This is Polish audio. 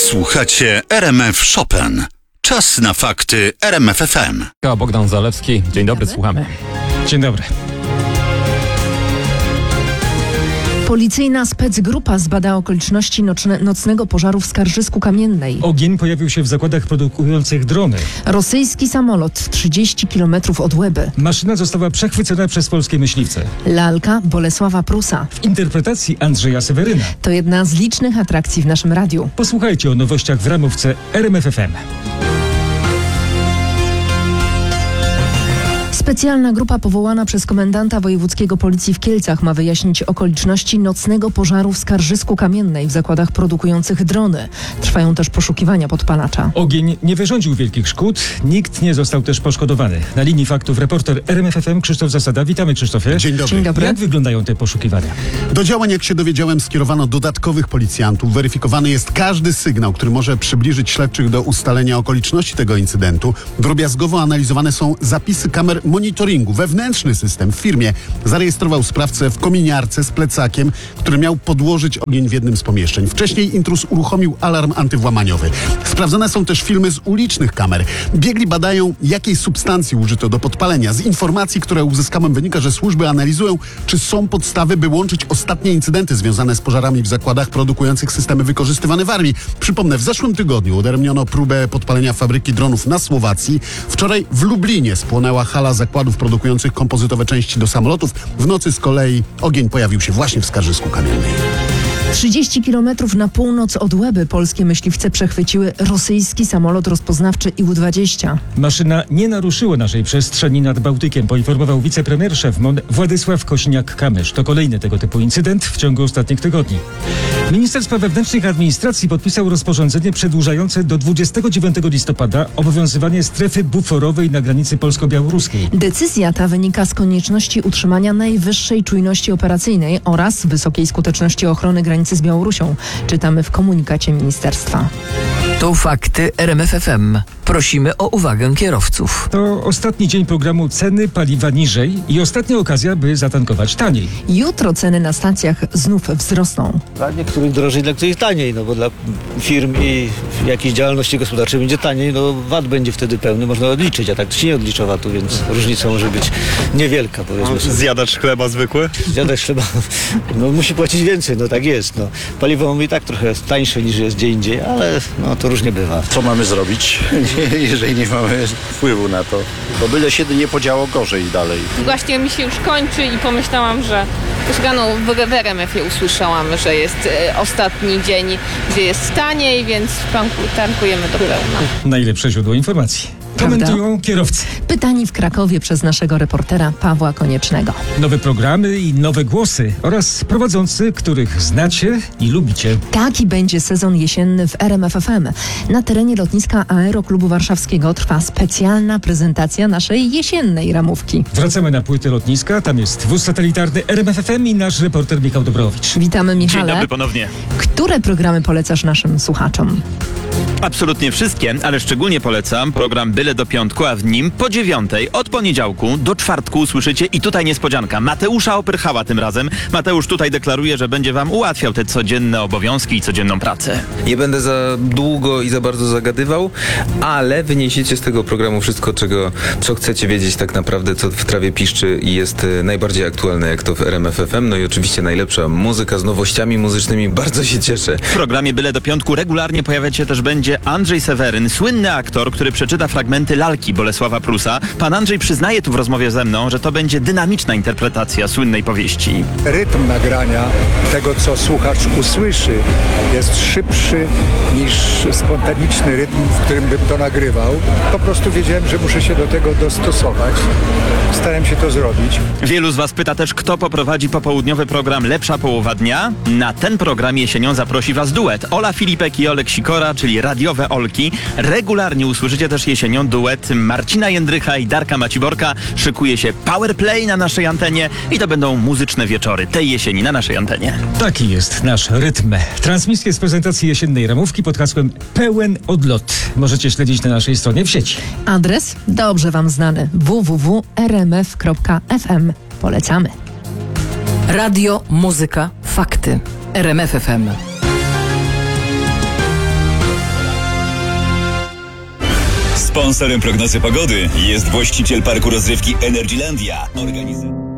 Słuchacie RMF Chopin. Czas na fakty RMF FM. Bogdan Zalewski. Dzień dobry, słuchamy. Dzień dobry. Policyjna specgrupa zbada okoliczności nocnego pożaru w Skarżysku-Kamiennej. Ogień pojawił się w zakładach produkujących drony. Rosyjski samolot 30 km od Łeby. Maszyna została przechwycona przez polskie myśliwce. Lalka Bolesława Prusa. W interpretacji Andrzeja Seweryna. To jedna z licznych atrakcji w naszym radiu. Posłuchajcie o nowościach w ramówce RMF FM. Specjalna grupa powołana przez komendanta wojewódzkiego policji w Kielcach ma wyjaśnić okoliczności nocnego pożaru w Skarżysku-Kamiennej w zakładach produkujących drony. Trwają też poszukiwania podpalacza. Ogień nie wyrządził wielkich szkód, nikt nie został też poszkodowany. Na linii faktów reporter RMF FM Krzysztof Zasada. Witamy, Krzysztofie. Dzień dobry. Dzień dobry. Jak wyglądają te poszukiwania? Do działań, jak się dowiedziałem, skierowano dodatkowych policjantów. Weryfikowany jest każdy sygnał, który może przybliżyć śledczych do ustalenia okoliczności tego incydentu. Drobiazgowo analizowane są zapisy kamer monitoringu. Wewnętrzny system w firmie zarejestrował sprawcę w kominiarce z plecakiem, który miał podłożyć ogień w jednym z pomieszczeń. Wcześniej intruz uruchomił alarm antywłamaniowy. Sprawdzone są też filmy z ulicznych kamer. Biegli badają, jakiej substancji użyto do podpalenia. Z informacji, które uzyskałem, wynika, że służby analizują, czy są podstawy, by łączyć ostatnie incydenty związane z pożarami w zakładach produkujących systemy wykorzystywane w armii. Przypomnę, w zeszłym tygodniu udaremniono próbę podpalenia fabryki dronów na Słowacji. Wczoraj w Lublinie spłonęła hala zakładów produkujących kompozytowe części do samolotów. W nocy z kolei ogień pojawił się właśnie w Skarżysku-Kamiennej. 30 km na północ od Łeby polskie myśliwce przechwyciły rosyjski samolot rozpoznawczy Ił-20. Maszyna nie naruszyła naszej przestrzeni nad Bałtykiem, poinformował wicepremier szef MON Władysław Kosiniak-Kamysz. To kolejny tego typu incydent w ciągu ostatnich tygodni. Minister Spraw Wewnętrznych i Administracji podpisał rozporządzenie przedłużające do 29 listopada obowiązywanie strefy buforowej na granicy polsko-białoruskiej. Decyzja ta wynika z konieczności utrzymania najwyższej czujności operacyjnej oraz wysokiej skuteczności ochrony granicy z Białorusią. Czytamy w komunikacie ministerstwa. To fakty RMF FM. Prosimy o uwagę kierowców. To ostatni dzień programu Ceny paliwa niżej i ostatnia okazja, by zatankować taniej. Jutro ceny na stacjach znów wzrosną. Dla niektórych drożej, dla których taniej, no bo dla firm i jakiejś działalności gospodarczej będzie taniej, no VAT będzie wtedy pełny, można odliczyć, a tak to się nie odlicza VAT-u, więc różnica może być niewielka, powiedzmy sobie. Zjadacz chleba zwykły? Zjadać chleba, no musi płacić więcej, no tak jest, no. Paliwo mamy i tak trochę tańsze niż jest gdzie indziej, ale no to różnie bywa. Co mamy zrobić, jeżeli nie mamy wpływu na to? Bo byle się nie podziało gorzej dalej. Właśnie mi się już kończy i pomyślałam, że już rano w RMF-ie usłyszałam, że jest ostatni dzień, gdzie jest taniej, więc tankujemy do pełna. Najlepsze źródło informacji. Komentują kierowcy. Pytani w Krakowie przez naszego reportera Pawła Koniecznego. Nowe programy i nowe głosy oraz prowadzący, których znacie i lubicie. Taki będzie sezon jesienny w RMF FM. Na terenie lotniska Aeroklubu Warszawskiego trwa specjalna prezentacja naszej jesiennej ramówki. Wracamy na płyty lotniska, tam jest wóz satelitarny RMF FM i nasz reporter Michał Dobrowicz. Witamy, Michale. Dzień dobry ponownie. Które programy polecasz naszym słuchaczom? Absolutnie wszystkie, ale szczególnie polecam program Byle do piątku, a w nim po 9 od poniedziałku do czwartku usłyszycie i tutaj niespodzianka. Mateusza Opyrchała tym razem. Mateusz tutaj deklaruje, że będzie wam ułatwiał te codzienne obowiązki i codzienną pracę. Nie będę za długo i za bardzo zagadywał, ale wyniesiecie z tego programu wszystko, co chcecie wiedzieć tak naprawdę, co w trawie piszczy i jest najbardziej aktualne, jak to w RMF FM. No i oczywiście najlepsza muzyka z nowościami muzycznymi. Bardzo się cieszę. W programie Byle do piątku regularnie pojawiać się też będzie Andrzej Seweryn, słynny aktor, który przeczyta fragmenty lalki Bolesława Prusa. Pan Andrzej przyznaje tu w rozmowie ze mną, że to będzie dynamiczna interpretacja słynnej powieści. Rytm nagrania tego, co słuchacz usłyszy, jest szybszy niż spontaniczny rytm, w którym bym to nagrywał. Po prostu wiedziałem, że muszę się do tego dostosować. Starałem się to zrobić. Wielu z was pyta też, kto poprowadzi popołudniowy program Lepsza połowa dnia. Na ten program jesienią zaprosi was duet Ola Filipek i Olek Sikora, czyli radiowe Olki. Regularnie usłyszycie też jesienią duet Marcina Jędrycha i Darka Maciborka. Szykuje się Powerplay na naszej antenie i to będą muzyczne wieczory tej jesieni na naszej antenie. Taki jest nasz rytm. Transmisję z prezentacji jesiennej ramówki pod hasłem Pełen odlot. Możecie śledzić na naszej stronie w sieci. Adres dobrze wam znany: www.rmf.fm. Polecamy. Radio, muzyka, fakty. RMF FM. Sponsorem prognozy pogody jest właściciel parku rozrywki Energylandia.